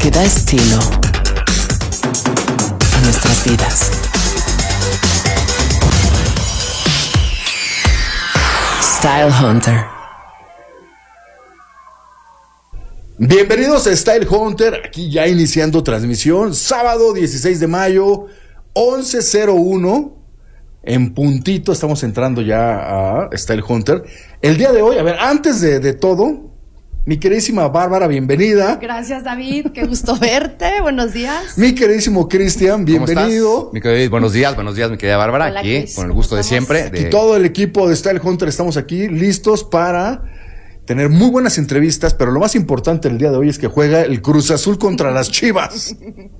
que da estilo a nuestras vidas. Style Hunter. Bienvenidos a Style Hunter, aquí ya iniciando transmisión, sábado 16 de mayo, 11:01, en puntito estamos entrando ya a Style Hunter. El día de hoy, a ver, antes de todo, mi queridísima Bárbara, bienvenida. Gracias, David, qué gusto verte, buenos días. Mi queridísimo Cristian, bienvenido. Mi querido, buenos días, mi querida Bárbara. Hola, aquí, Chris, con el gusto de siempre. Y todo el equipo de Style Hunter estamos aquí listos para tener muy buenas entrevistas, pero lo más importante el día de hoy es que juega el Cruz Azul contra las Chivas.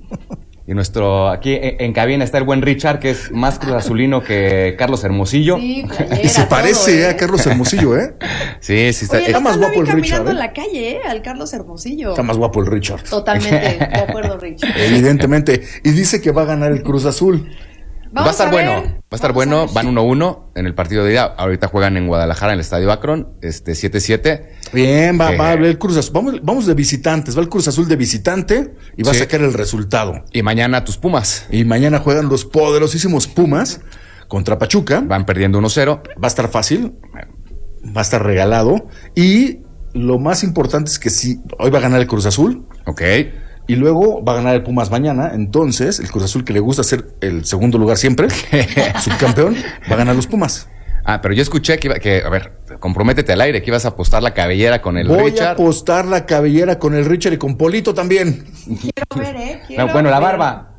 Y aquí en cabina está el buen Richard, que es más cruz azulino que Carlos Hermosillo. Sí, Y se parece a Carlos Hermosillo, ¿eh? Sí, está. Oye, Está más guapo el Richard, caminando ¿eh? en la calle, al Carlos Hermosillo. Está más guapo el Richard. Totalmente, de acuerdo, Richard. Evidentemente. Y dice que va a ganar el Cruz Azul. Va a estar bueno, Vamos a ver. van 1-1 en el partido de ida. Ahorita juegan en Guadalajara, en el Estadio Akron, 7-7. Bien, va a hablar el Cruz Azul. Vamos de visitantes. Va el Cruz Azul de visitante y va a sacar el resultado. Y mañana tus Pumas. Y mañana juegan los poderosísimos Pumas contra Pachuca. Van perdiendo 1-0. Va a estar fácil. Va a estar regalado. Y lo más importante es que sí, hoy va a ganar el Cruz Azul. Ok. Y luego va a ganar el Pumas mañana. Entonces, el Cruz Azul, que le gusta ser el segundo lugar siempre, subcampeón, va a ganar los Pumas. Ah, pero yo escuché a ver, comprométete al aire, que ibas a apostar la cabellera con el Voy Richard. a apostar la cabellera con el Richard y con Polito también. Quiero ver, No, bueno, la barba.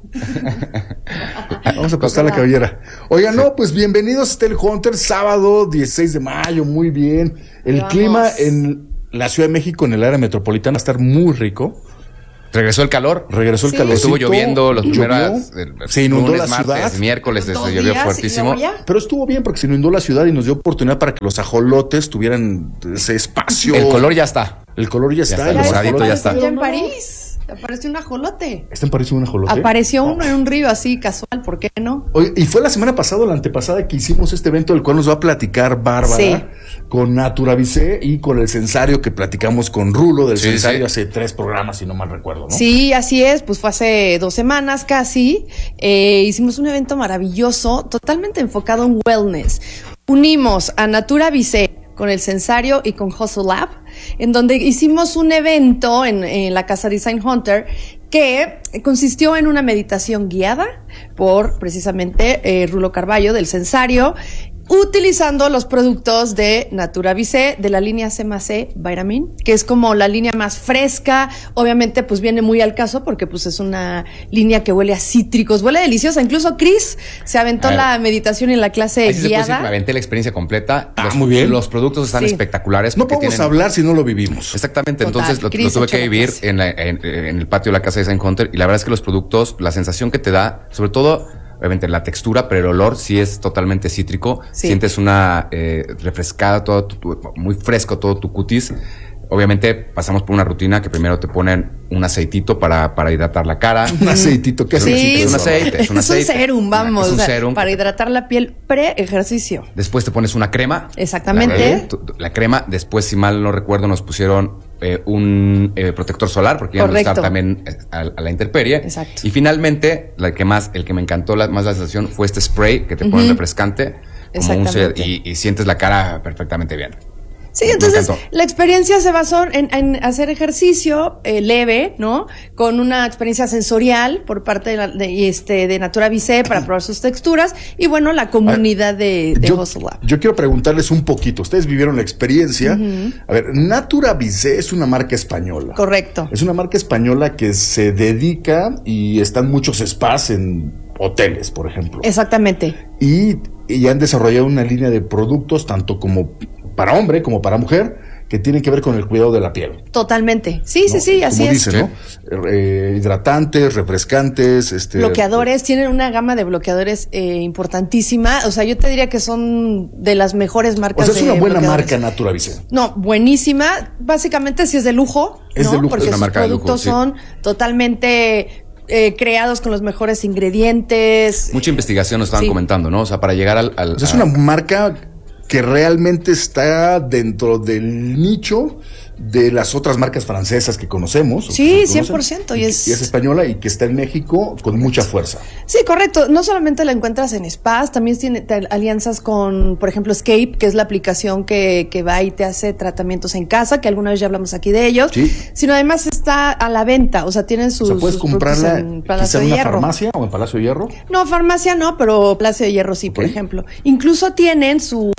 Vamos a apostar la cabellera. Oigan, no, pues bienvenidos a Style Hunter, sábado 16 de mayo, muy bien. El Vamos. clima en la Ciudad de México, en el área metropolitana, va a estar muy rico. Regresó el calor. Regresó el Sí. calorcito. Estuvo lloviendo los primeros. Se inundó lunes, la martes, ciudad. miércoles, 2 llovió días, fuertísimo. y luego ya. Pero estuvo bien porque se inundó la ciudad y nos dio oportunidad para que los ajolotes tuvieran ese espacio. El color ya está. El color ya está. está, y el los moradito ajolotes ya está. Ya en no. París, apareció un ajolote. ¿Está en París un ajolote? Apareció uno en un río así, casual, ¿por qué no? Oye, y fue la semana pasada o la antepasada que hicimos este evento del cual nos va a platicar Bárbara, Sí. con Naturavicé y con el Censario que platicamos con Rulo del Sí, Censario sí. hace 3 programas, si no mal recuerdo, ¿no? Sí, así es, pues fue hace 2 semanas casi. Hicimos un evento maravilloso, totalmente enfocado en wellness. Unimos a Naturavicé con el Censario y con Hustle Lab, en donde hicimos un evento en la casa Design Hunter que consistió en una meditación guiada por precisamente Rulo Carballo del Censario, utilizando los productos de Naturavicé, de la línea C+C Vitamin, que es como la línea más fresca. Obviamente, pues viene muy al caso porque pues es una línea que huele a cítricos, huele deliciosa. Incluso Chris se aventó la meditación en la clase Ahí sí se puede decir que me guiada. aventé la experiencia completa. Muy bien. Los productos están Sí. espectaculares. No porque podemos tienen- hablar si no lo vivimos. Exactamente, Total, entonces lo Chris tuve echó que la vivir clase. en el patio de la casa de Design Hunter, y la verdad es que los productos, la sensación que te da, sobre todo, obviamente la textura, pero el olor sí es totalmente cítrico. Sí. Sientes una refrescada, muy fresco todo tu cutis. Obviamente pasamos por una rutina que primero te ponen un aceitito para hidratar la cara. Un aceitito, ¿qué Sí, aceitito? es un aceite, es un serum, vamos, Es un o sea, serum. para hidratar la piel pre-ejercicio. Después te pones una crema. Exactamente. La crema, después, si mal no recuerdo, nos pusieron un protector solar, porque ya no Correcto. estar también a la intemperie. Exacto. Y finalmente, el que me encantó más la sensación fue este spray que te pone refrescante, como Exactamente. y sientes la cara perfectamente bien. Sí, Me entonces encantó. la experiencia se basó en hacer ejercicio leve, ¿no? Con una experiencia sensorial por parte de Naturavicé para probar sus texturas y bueno, la comunidad de Hustle Lab. Yo quiero preguntarles un poquito. Ustedes vivieron la experiencia. A ver, Naturavicé es una marca española. Correcto. Es una marca española que se dedica y están muchos spas en hoteles, por ejemplo. Exactamente. Y han desarrollado una línea de productos, tanto como para hombre como para mujer, que tienen que ver con el cuidado de la piel. Totalmente. Sí, ¿no? sí, así Como es. dicen, ¿no? Hidratantes, refrescantes, Bloqueadores, tienen una gama de bloqueadores importantísima. O sea, yo te diría que son de las mejores O marcas sea, es de una buena bloqueadores. marca Naturavicé. No, buenísima. Básicamente sí es de lujo, Es ¿no? de lujo, Porque es una sus marca de lujo, productos sí. son totalmente creados con los mejores ingredientes. Mucha investigación nos estaban Sí. comentando, ¿no? O sea, para llegar al O sea, es una marca que realmente está dentro del nicho de las otras marcas francesas que conocemos. Sí, que conocen, 100%. Y es española y que está en México con mucha fuerza. Sí, correcto. No solamente la encuentras en spas, también tiene alianzas con, por ejemplo, Escape, que es la aplicación que va y te hace tratamientos en casa, que alguna vez ya hablamos aquí de ellos. Sí. Sino además está a la venta, o sea, tienen sus. O sea, puedes sus productos comprarla en quizá Palacio en de una Hierro. farmacia o en Palacio de Hierro. No, farmacia no, pero Palacio de Hierro sí, por ejemplo. Incluso tienen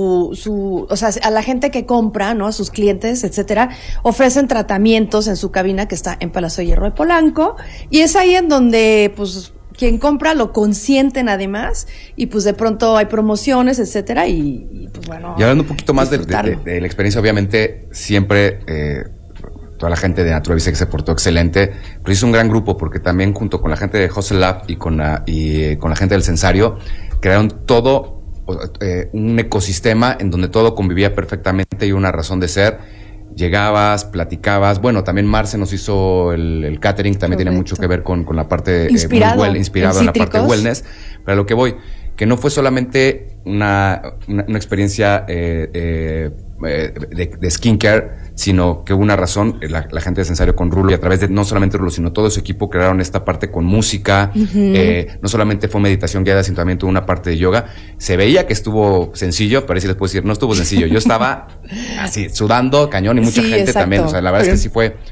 o sea, a la gente que compra, ¿no? A sus clientes, etcétera, ofrecen tratamientos en su cabina que está en Palacio de Hierro de Polanco. Y es ahí en donde, pues, quien compra lo consienten además. Y pues de pronto hay promociones, etcétera. Y pues bueno. Y hablando un poquito más de la experiencia, obviamente, siempre. Toda la gente de Natura Visé que se portó excelente, pero hizo un gran grupo porque también junto con la gente de Hustle Lab y con la gente del Censario crearon todo un ecosistema en donde todo convivía perfectamente y una razón de ser. Llegabas, platicabas, bueno, también Marce nos hizo el catering, también tiene mucho que ver con la parte inspirado en la parte de wellness, pero a lo que voy, que no fue solamente una experiencia de skincare, sino que hubo una razón, la gente de Censario con Rulo, y a través de no solamente Rulo, sino todo su equipo crearon esta parte con música, no solamente fue meditación guiada, sino también tuvo una parte de yoga. Se veía que estuvo sencillo, pero ahí sí les puedo decir, no estuvo sencillo. Yo estaba así, sudando cañón, y mucha gente exacto. también, o sea, la verdad es que sí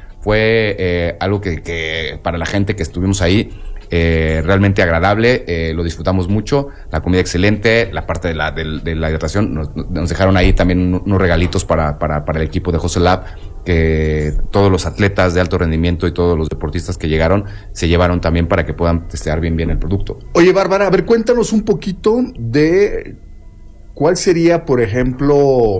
fue algo que para la gente que estuvimos ahí, realmente agradable, lo disfrutamos mucho, la comida excelente, la parte de la hidratación, nos dejaron ahí también unos regalitos para el equipo de Hustle Lab, que todos los atletas de alto rendimiento y todos los deportistas que llegaron se llevaron también para que puedan testear bien el producto. Oye, Bárbara, a ver, cuéntanos un poquito de cuál sería, por ejemplo,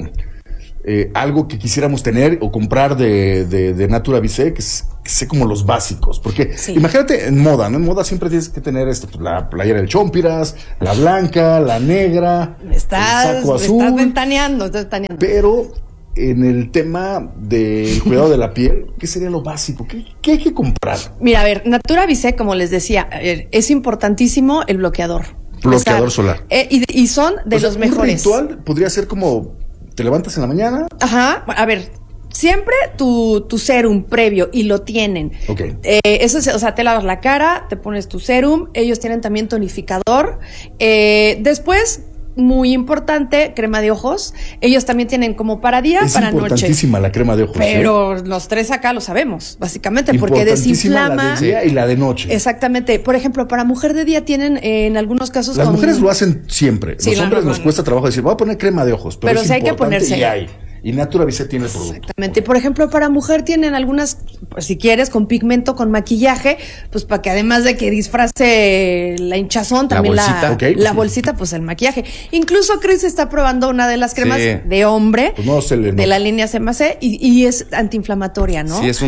algo que quisiéramos tener o comprar de Natura Visé, que sé como los básicos, porque imagínate en moda, ¿no? En moda siempre tienes que tener pues, la playera del Chompiras, la blanca, la negra, el saco azul. Estás ventaneando. Pero en el tema del cuidado de la piel, ¿qué sería lo básico? ¿Qué hay que comprar? Mira, a ver, Natura Visé, como les decía, es importantísimo el bloqueador. Bloqueador solar. Y son de los mejores. Un ritual podría ser como, te levantas en la mañana. Ajá, a ver, siempre tu serum previo, y lo tienen. Ok. Eso es, o sea, te lavas la cara, te pones tu serum, ellos tienen también tonificador. Después, muy importante, crema de ojos. Ellos también tienen como para día, para noche. Es importantísima la crema de ojos. Pero los tres acá lo sabemos, básicamente, porque desinflama. La de día y la de noche. Exactamente. Por ejemplo, para mujer de día tienen en algunos casos. Las mujeres lo hacen siempre. Sí, los hombres nos cuesta trabajo decir, voy a poner crema de ojos. Pero sí hay que ponerse. Y Natura Visé tiene el producto. Exactamente. Por ejemplo, para mujer tienen algunas, pues, si quieres, con pigmento, con maquillaje, pues para que además de que disfrace la hinchazón, también la bolsita, pues el maquillaje. Incluso Chris está probando una de las cremas de hombre, pues de la línea CMC, y es antiinflamatoria, ¿no? Sí, es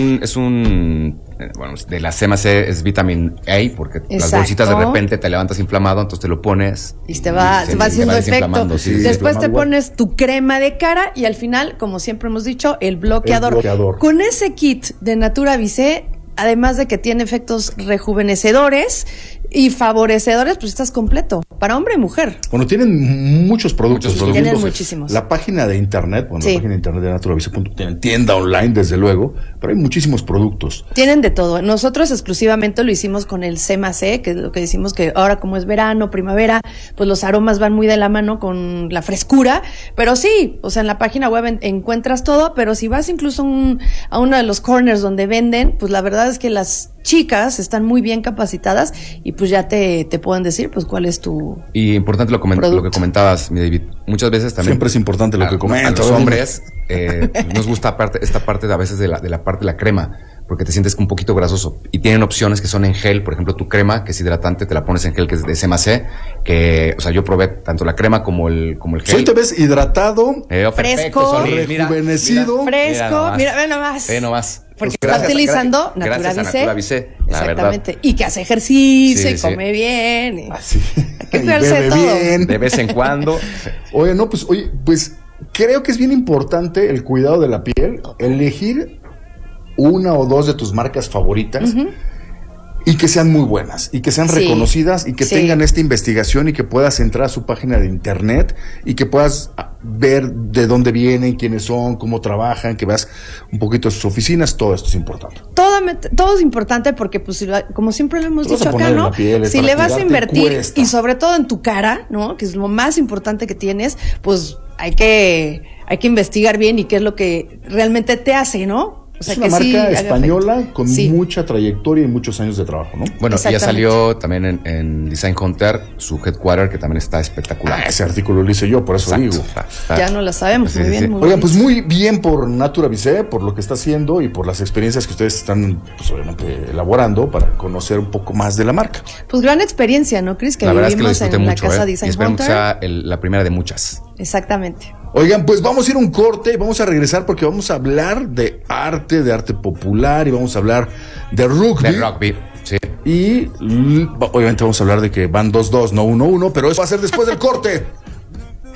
un bueno, de la CMC es vitamin A, porque las bolsitas de repente te levantas inflamado, entonces te lo pones y te va haciendo efecto. Sí, después te pones tu crema de cara y al final, como siempre hemos dicho, el bloqueador. Con ese kit de Natura Visé, además de que tiene efectos rejuvenecedores y favorecedores, pues estás completo, para hombre y mujer. Bueno, tienen muchos productos. Tienen muchísimos. La página de internet, la página de internet de naturavisé.com, tienen tienda online, desde luego, pero hay muchísimos productos. Tienen de todo. Nosotros exclusivamente lo hicimos con el CMC, que es lo que decimos que ahora como es verano, primavera, pues los aromas van muy de la mano con la frescura, pero sí, o sea, en la página web encuentras todo, pero si vas incluso a uno de los corners donde venden, pues la verdad es que las chicas están muy bien capacitadas y pues ya te pueden decir pues cuál es tu y importante lo que comentabas, mi David, muchas veces también siempre es importante lo que comentas. A los hombres nos gusta esta parte a veces de la parte de la crema, porque te sientes un poquito grasoso, y tienen opciones que son en gel. Por ejemplo, tu crema, que es hidratante, te la pones en gel, que es de CMC, que, o sea, yo probé tanto la crema como el gel. Hoy te ves hidratado, fresco, rejuvenecido, fresco, ve nomás. Porque está utilizando Natura Visé, la verdad. Y que hace ejercicio y come bien. Hay que cuidarse de todo. Bien. De vez en cuando. Pues creo que es bien importante el cuidado de la piel, elegir una o dos de tus marcas favoritas. y que sean muy buenas y que sean Sí. reconocidas y que Sí. tengan esta investigación y que puedas entrar a su página de internet y que puedas ver de dónde vienen, quiénes son, cómo trabajan, que veas un poquito sus oficinas. Todo esto es importante. Todo es importante porque, pues, como siempre lo hemos Te vas dicho a acá, poner en ¿no? la piel, Si para le vas a cuidarte, invertir cuesta. y sobre todo en tu cara, ¿no? Que es lo más importante que tienes, pues hay que investigar bien y qué es lo que realmente te hace, ¿no? O sea, Es una que sí marca haga española efecto. con Sí. mucha trayectoria y muchos años de trabajo, ¿no? Bueno, ya Exactamente. salió también en Design Hunter su headquarter, que también está espectacular. Ese artículo lo hice yo, por eso digo. Ya no la sabemos, Sí, muy sí, bien, sí. muy Oigan, bien. pues muy bien por Natura Visé, por lo que está haciendo y por las experiencias que ustedes están, pues obviamente, elaborando para conocer un poco más de la marca. Pues gran experiencia, ¿no, Chris? Que La verdad es que lo vivimos disfruté en mucho, la casa y Design esperemos que Hunter. sea la primera de muchas. Exactamente. Oigan, pues vamos a ir a un corte y vamos a regresar porque vamos a hablar de arte popular y vamos a hablar de rugby. De rugby, sí. Y obviamente vamos a hablar de que van 2-2, no 1-1, pero eso va a ser después del corte.